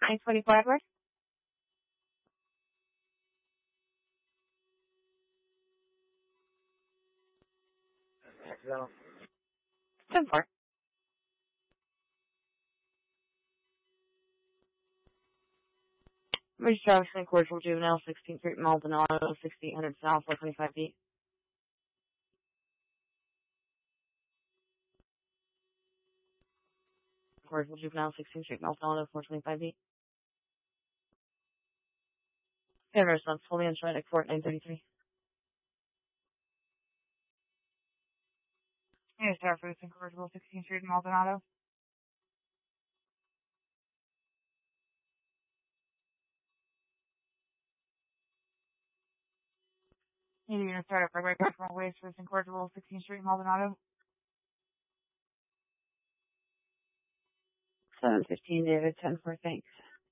924 Edward. No. 10-4. Ridge Drive, St. Cordial Juvenile, 16th Street, Maldonado, 6800 South, 425 feet. Cordial Juvenile, 16th Street, Maldonado, 425 feet. Fair response, fully insured at Fort 933. Yes, sir, for St. Cordial, 16th Street, Maldonado. You're going to start up right from waste for St. Cordial, 16th Street, Maldonado. 715 David, 10-4, thanks.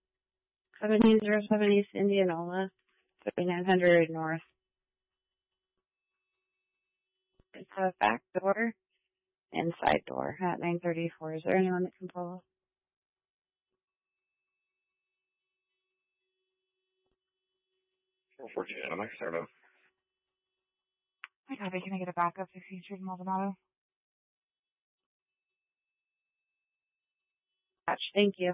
1707 East Indianola, 3900 North. It's a back door and side door at 934. Is there anyone that can pull? Am I started? I copy. Can I get a backup, 16th Street, Maldonado? Thank you.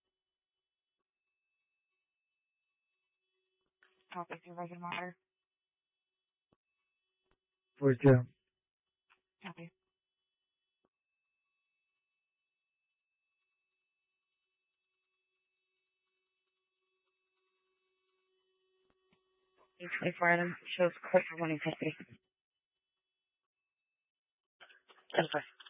Copy, Supervisor Monitor. 42. Copy. Thanks for item. Shows clip for 150. 10-4.